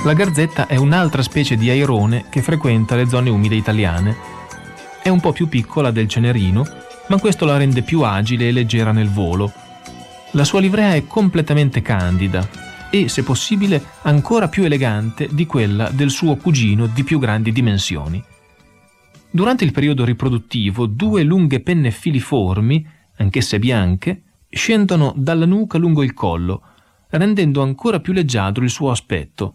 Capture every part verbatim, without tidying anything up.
La garzetta è un'altra specie di airone che frequenta le zone umide italiane. È un po' più piccola del cenerino, ma questo la rende più agile e leggera nel volo. La sua livrea è completamente candida e, se possibile, ancora più elegante di quella del suo cugino di più grandi dimensioni. Durante il periodo riproduttivo, due lunghe penne filiformi, anch'esse bianche, scendono dalla nuca lungo il collo, rendendo ancora più leggiadro il suo aspetto.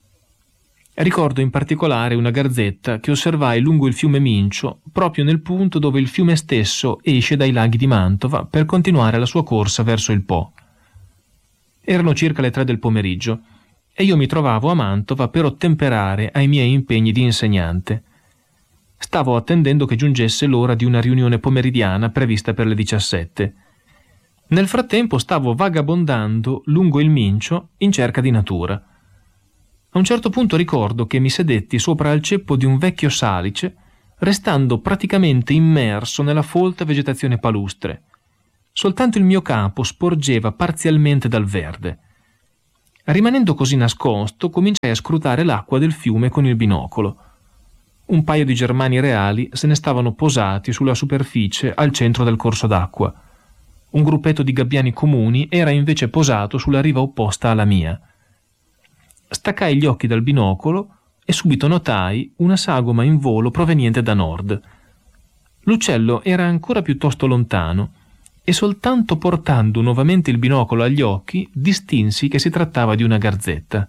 Ricordo in particolare una garzetta che osservai lungo il fiume Mincio, proprio nel punto dove il fiume stesso esce dai laghi di Mantova per continuare la sua corsa verso il Po. Erano circa le tre del pomeriggio e io mi trovavo a Mantova per ottemperare ai miei impegni di insegnante. Stavo attendendo che giungesse l'ora di una riunione pomeridiana prevista per le diciassette. Nel frattempo stavo vagabondando lungo il Mincio in cerca di natura. A un certo punto ricordo che mi sedetti sopra il ceppo di un vecchio salice, restando praticamente immerso nella folta vegetazione palustre. Soltanto il mio capo sporgeva parzialmente dal verde. Rimanendo così nascosto, cominciai a scrutare l'acqua del fiume con il binocolo. Un paio di germani reali se ne stavano posati sulla superficie al centro del corso d'acqua. Un gruppetto di gabbiani comuni era invece posato sulla riva opposta alla mia. Staccai gli occhi dal binocolo e subito notai una sagoma in volo proveniente da nord. L'uccello era ancora piuttosto lontano e soltanto portando nuovamente il binocolo agli occhi distinsi che si trattava di una garzetta.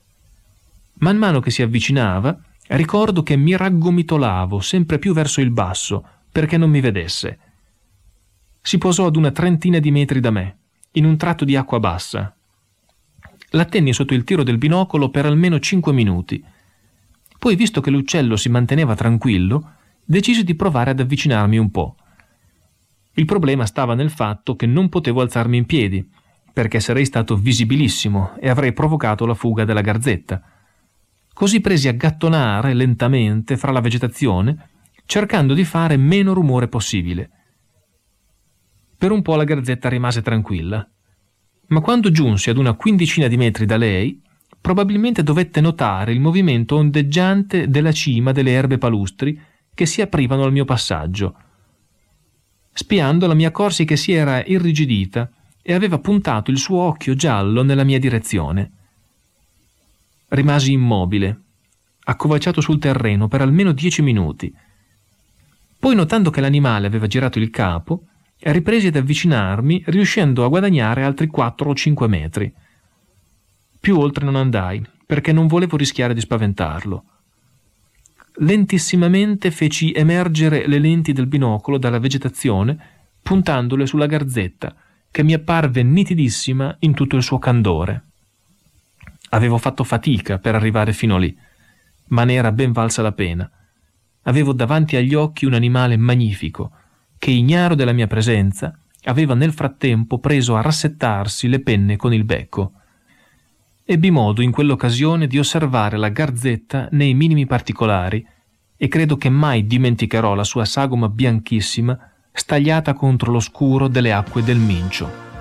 Man mano che si avvicinava, ricordo che mi raggomitolavo sempre più verso il basso perché non mi vedesse. Si posò ad una trentina di metri da me, in un tratto di acqua bassa. La tenni sotto il tiro del binocolo per almeno cinque minuti. Poi, visto che l'uccello si manteneva tranquillo, decisi di provare ad avvicinarmi un po'. Il problema stava nel fatto che non potevo alzarmi in piedi, perché sarei stato visibilissimo e avrei provocato la fuga della garzetta. Così presi a gattonare lentamente fra la vegetazione, cercando di fare meno rumore possibile. Per un po' la garzetta rimase tranquilla, ma quando giunsi ad una quindicina di metri da lei, probabilmente dovette notare il movimento ondeggiante della cima delle erbe palustri che si aprivano al mio passaggio. Spiandola mi accorsi che si era irrigidita e aveva puntato il suo occhio giallo nella mia direzione. Rimasi immobile, accovacciato sul terreno per almeno dieci minuti. Poi, notando che l'animale aveva girato il capo, ripresi ad avvicinarmi, riuscendo a guadagnare altri quattro o cinque metri. Più oltre non andai, perché non volevo rischiare di spaventarlo. Lentissimamente feci emergere le lenti del binocolo dalla vegetazione, puntandole sulla garzetta, che mi apparve nitidissima in tutto il suo candore. Avevo fatto fatica per arrivare fino lì, ma ne era ben valsa la pena. Avevo davanti agli occhi un animale magnifico, che, ignaro della mia presenza, aveva nel frattempo preso a rassettarsi le penne con il becco. Ebbi modo in quell'occasione di osservare la garzetta nei minimi particolari e credo che mai dimenticherò la sua sagoma bianchissima stagliata contro lo scuro delle acque del Mincio.